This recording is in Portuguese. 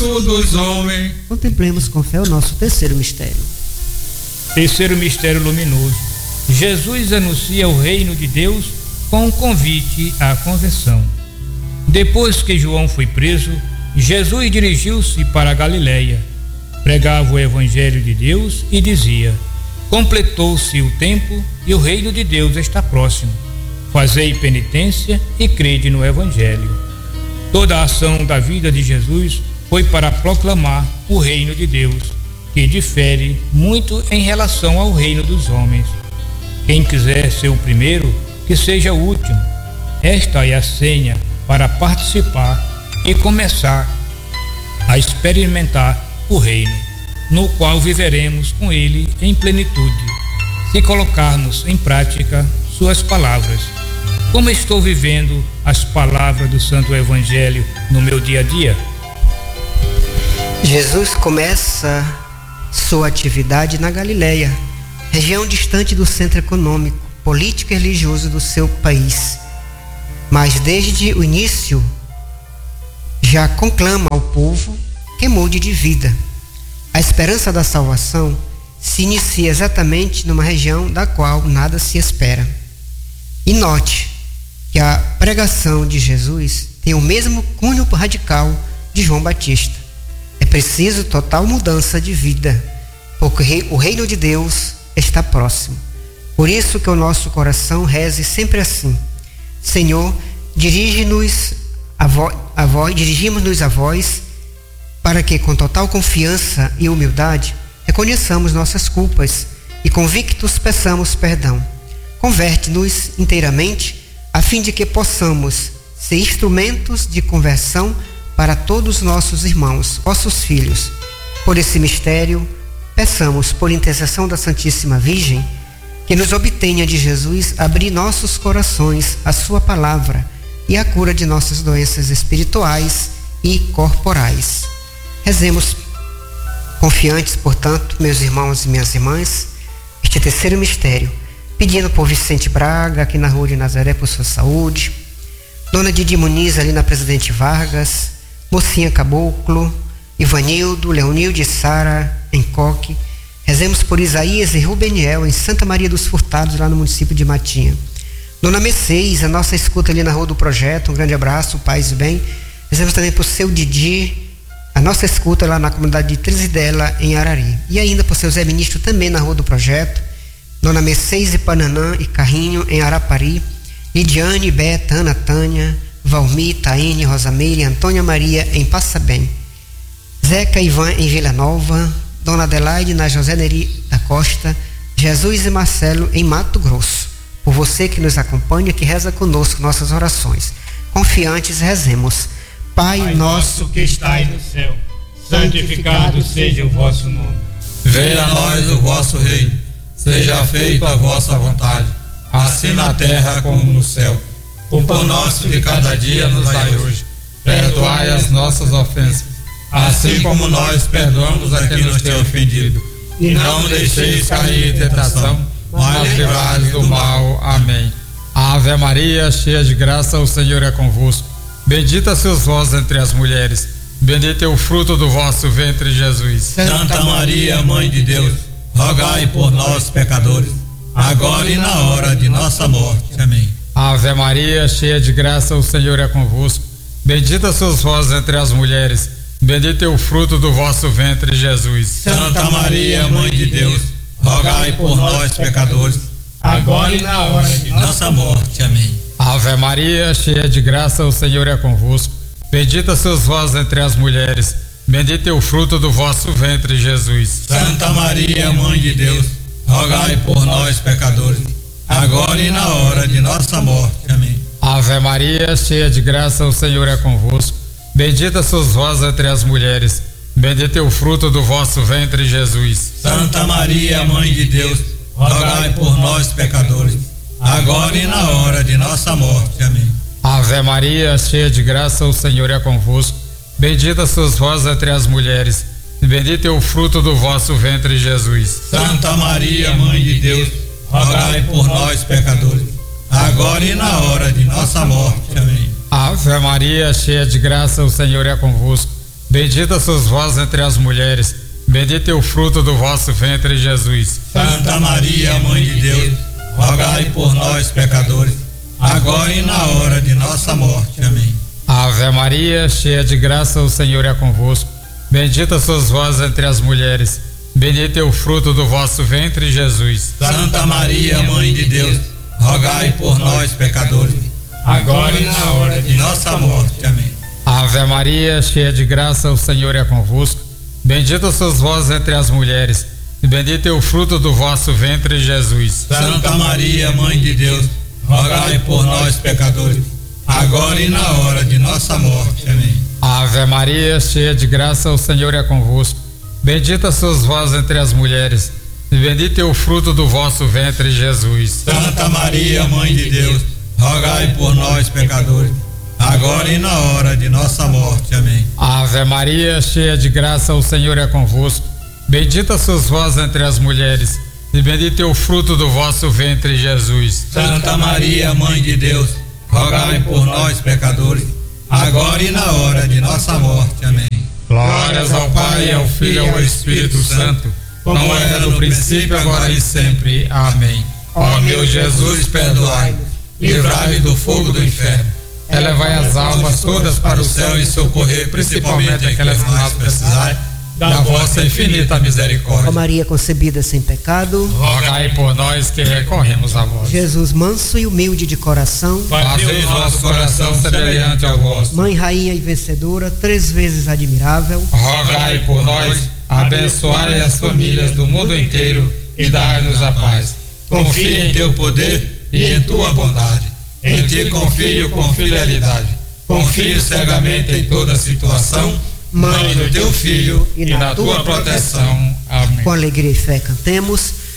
Santo dos homens. Contemplemos com fé o nosso terceiro mistério. Terceiro mistério luminoso. Jesus anuncia o reino de Deus com um convite à conversão. Depois que João foi preso, Jesus dirigiu-se para a Galileia. Pregava o evangelho de Deus e dizia: completou-se o tempo e o reino de Deus está próximo. Fazei penitência e crede no evangelho. Toda a ação da vida de Jesus foi para proclamar o reino de Deus, que difere muito em relação ao reino dos homens. Quem quiser ser o primeiro, que seja o último. Esta é a senha para participar e começar a experimentar o reino, no qual viveremos com ele em plenitude, se colocarmos em prática suas palavras. Como estou vivendo as palavras do Santo Evangelho no meu dia a dia? Jesus começa sua atividade na Galileia, região distante do centro econômico, político e religioso do seu país. Mas desde o início já conclama ao povo que mude de vida. A esperança da salvação se inicia exatamente numa região da qual nada se espera. E note que a pregação de Jesus tem o mesmo cunho radical de João Batista. É preciso total mudança de vida, porque o reino de Deus está próximo. Por isso que o nosso coração reze sempre assim: Senhor, dirigimos-nos a vós, para que com total confiança e humildade reconheçamos nossas culpas e convictos peçamos perdão. Converte-nos inteiramente, a fim de que possamos ser instrumentos de conversão para todos os nossos irmãos, vossos filhos. Por esse mistério, peçamos, por intercessão da Santíssima Virgem, que nos obtenha de Jesus abrir nossos corações à sua palavra e à cura de nossas doenças espirituais e corporais. Rezemos confiantes, portanto, meus irmãos e minhas irmãs, este terceiro mistério, pedindo por Vicente Braga, aqui na Rua de Nazaré, por sua saúde, Dona Didi Muniz, ali na Presidente Vargas, Mocinha Caboclo, Ivanildo, Leonilde e Sara, em Coque. Rezemos por Isaías e Rubeniel, em Santa Maria dos Furtados, lá no município de Matinha. Dona Mercedes, a nossa escuta ali na Rua do Projeto, um grande abraço, paz e bem. Rezemos também por seu Didi, a nossa escuta lá na comunidade de Trizidela, em Arari. E ainda por seu Zé Ministro, também na Rua do Projeto, Dona Mercedes e Pananã e Carrinho, em Arapari, Lidiane, Beta, Ana Tânia, Valmir, Taine, Rosameire, Antônia Maria, em Passabem, Zeca Ivan, em Vila Nova, Dona Adelaide, na José Neri da Costa, Jesus e Marcelo, em Mato Grosso. Por você que nos acompanha, que reza conosco nossas orações. Confiantes, rezemos. Pai nosso que estais no céu, santificado seja o vosso nome. Venha a nós o vosso reino, seja feita a vossa vontade, assim na terra como no céu. O pão nosso de cada dia nos dai hoje. Perdoai as nossas ofensas, assim como nós perdoamos a quem nos tem ofendido. E não deixeis cair em tentação, mas livrai-nos do mal. Amém. Ave Maria, cheia de graça, o Senhor é convosco. Bendita sois vós entre as mulheres, bendito é o fruto do vosso ventre, Jesus. Santa Maria, Mãe de Deus, rogai por nós, pecadores, agora e na hora de nossa morte. Amém. Ave Maria, cheia de graça, o Senhor é convosco. Bendita sois vós entre as mulheres, bendito é o fruto do vosso ventre, Jesus. Santa Maria, Mãe de Deus, rogai por nós, pecadores, agora e na hora de nossa morte. Amém. Ave Maria, cheia de graça, o Senhor é convosco. Bendita sois vós entre as mulheres, bendito é o fruto do vosso ventre, Jesus. Santa Maria, Mãe de Deus, rogai por nós, pecadores, agora e na hora de nossa morte. Amém. Ave Maria, cheia de graça, o Senhor é convosco. Bendita sois vós entre as mulheres, bendito é o fruto do vosso ventre, Jesus. Santa Maria, Mãe de Deus, rogai por nós, pecadores, agora e na hora de nossa morte. Amém. Ave Maria, cheia de graça, o Senhor é convosco. Bendita sois vós entre as mulheres, bendito é o fruto do vosso ventre, Jesus. Santa Maria, Mãe de Deus, rogai por nós, pecadores, agora e na hora de nossa morte. Amém. Ave Maria, cheia de graça, o Senhor é convosco. Bendita sois vós entre as mulheres, bendito é o fruto do vosso ventre, Jesus. Santa Maria, Mãe de Deus, rogai por nós, pecadores, agora e na hora de nossa morte. Amém. Ave Maria, cheia de graça, o Senhor é convosco. Bendita sois vós entre as mulheres, bendito é o fruto do vosso ventre, Jesus. Santa Maria, Mãe de Deus, rogai por nós, pecadores, agora e na hora de nossa morte. Amém. Ave Maria, cheia de graça, o Senhor é convosco. Bendita sois vós entre as mulheres, e bendito é o fruto do vosso ventre, Jesus. Santa Maria, Mãe de Deus, rogai por nós, pecadores, agora e na hora de nossa morte. Amém. Ave Maria, cheia de graça, o Senhor é convosco. Bendita sois vós entre as mulheres, e bendito é o fruto do vosso ventre, Jesus. Santa Maria, Mãe de Deus, rogai por nós, pecadores, agora e na hora de nossa morte. Amém. Ave Maria, cheia de graça, o Senhor é convosco. Bendita sois vós entre as mulheres, e bendito é o fruto do vosso ventre, Jesus. Santa Maria, Mãe de Deus, rogai por nós, pecadores, agora e na hora de nossa morte. Amém. Glórias ao Pai, ao Filho e ao Espírito Santo, como era no princípio, agora e sempre. Amém. Ó meu Jesus, perdoai-nos, livrai-me do fogo do inferno, elevai as almas todas para o céu e socorrer principalmente aquelas que mais precisarem da vossa infinita misericórdia. Ó Maria concebida sem pecado, rogai por nós que recorremos a vós. Jesus manso e humilde de coração, fazei nosso coração semelhante ao vosso. Mãe, rainha e vencedora, 3 vezes admirável, rogai por nós, abençoai as famílias do mundo inteiro e dai-nos a paz. Confie em teu poder e em tua bondade. Em ti confio com fidelidade. Confio cegamente em toda situação. Mãe do teu Filho e na tua proteção. Amém. Com alegria e fé cantemos.